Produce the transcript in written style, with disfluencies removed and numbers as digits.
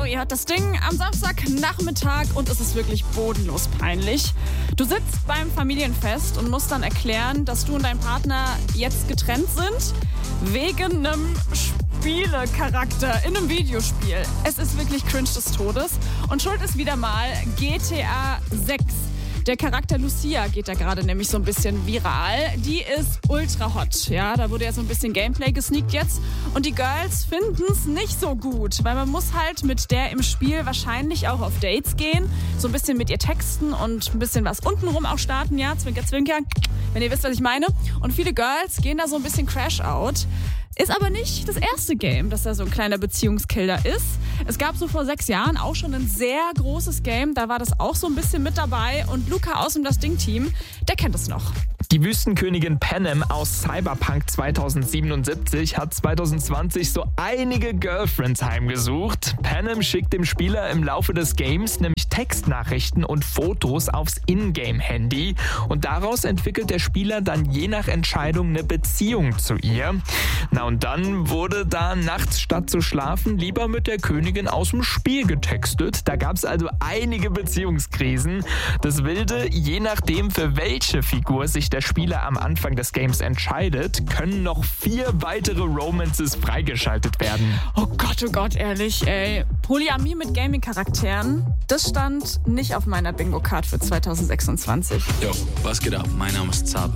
ihr hört das Ding am Samstagnachmittag und es ist wirklich bodenlos peinlich. Du sitzt beim Familienfest und musst dann erklären, dass du und dein Partner jetzt getrennt sind, wegen einem Spielecharakter in einem Videospiel. Es ist wirklich cringe des Todes und schuld ist wieder mal GTA 6. Der Charakter Lucia geht da gerade nämlich so ein bisschen viral. Die ist ultra hot, ja. Da wurde ja so ein bisschen Gameplay gesneakt jetzt. Und die Girls finden es nicht so gut, weil man muss halt mit der im Spiel wahrscheinlich auch auf Dates gehen. So ein bisschen mit ihr texten und ein bisschen was untenrum auch starten, ja. Zwinker, zwinker, wenn ihr wisst, was ich meine. Und viele Girls gehen da so ein bisschen Crash-out. Ist aber nicht das erste Game, dass da so ein kleiner Beziehungskiller ist. Es gab so vor 6 Jahren auch schon ein sehr großes Game, da war das auch so ein bisschen mit dabei. Und Luca aus dem Das Ding-Team, der kennt es noch. Die Wüstenkönigin Panem aus Cyberpunk 2077 hat 2020 so einige Girlfriends heimgesucht. Panem schickt dem Spieler im Laufe des Games nämlich Textnachrichten und Fotos aufs Ingame-Handy. Und daraus entwickelt der Spieler dann je nach Entscheidung eine Beziehung zu ihr. Na und dann wurde da nachts statt zu schlafen lieber mit der Königin aus dem Spiel getextet. Da gab es also einige Beziehungskrisen. Das Wilde, je nachdem für welche Figur sich der Spieler am Anfang des Games entscheidet, können noch 4 weitere Romances freigeschaltet werden. Oh Gott, ehrlich, ey. Polyamie mit Gaming-Charakteren, das stand nicht auf meiner Bingo-Card für 2026. Jo, was geht ab? Mein Name ist Zart